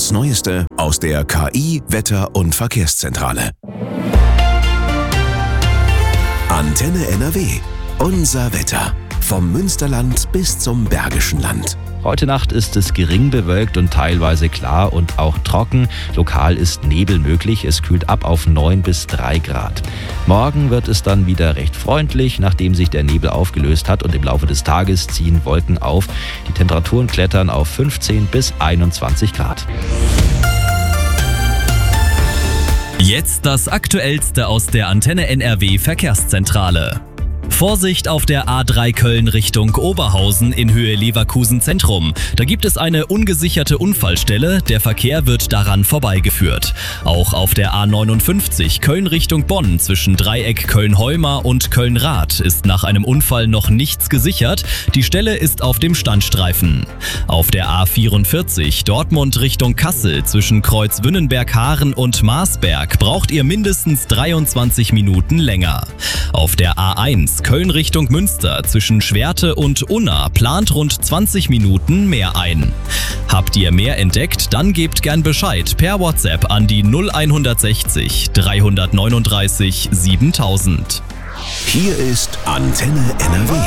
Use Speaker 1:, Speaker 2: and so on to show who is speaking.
Speaker 1: Das Neueste aus der KI, Wetter- und Verkehrszentrale. Antenne NRW. Unser Wetter. Vom Münsterland bis zum Bergischen Land.
Speaker 2: Heute Nacht ist es gering bewölkt und teilweise klar und auch trocken. Lokal ist Nebel möglich. Es kühlt ab auf 9 bis 3 Grad. Morgen wird es dann wieder recht freundlich, nachdem sich der Nebel aufgelöst hat, und im Laufe des Tages ziehen Wolken auf. Die Temperaturen klettern auf 15 bis 21 Grad.
Speaker 3: Jetzt das Aktuellste aus der Antenne NRW Verkehrszentrale. Vorsicht auf der A3 Köln Richtung Oberhausen in Höhe Leverkusen Zentrum. Da gibt es eine ungesicherte Unfallstelle. Der Verkehr wird daran vorbeigeführt. Auch auf der A59 Köln Richtung Bonn zwischen Dreieck Köln-Heuma und Köln-Rath ist nach einem Unfall noch nichts gesichert. Die Stelle ist auf dem Standstreifen. Auf der A44 Dortmund Richtung Kassel zwischen Kreuz Wünnenberg-Haaren und Marsberg braucht ihr mindestens 23 Minuten länger. Auf der A1 Köln Richtung Münster zwischen Schwerte und Unna plant rund 20 Minuten mehr ein. Habt ihr mehr entdeckt? Dann gebt gern Bescheid per WhatsApp an die 0160 339 7000.
Speaker 1: Hier ist Antenne NRW.